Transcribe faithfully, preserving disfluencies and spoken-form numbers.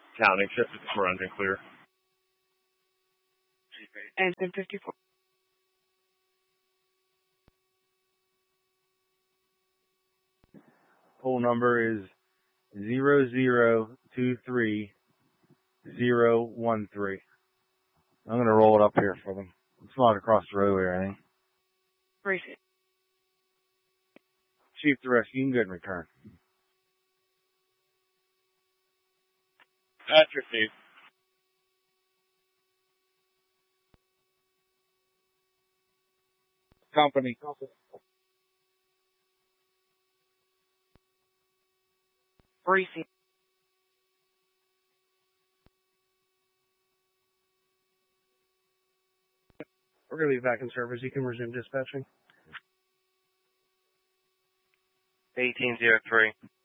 Counting, shift to four hundred, clear. Engine fifty-four. Poll number is zero zero two three zero one three. I'm going to roll it up here for them. It's not across the road or anything. Briefing. Chief to rescue, you can go and return. That's received. Company. Briefing. We're going to be back in service. You can resume dispatching. eighteen oh three.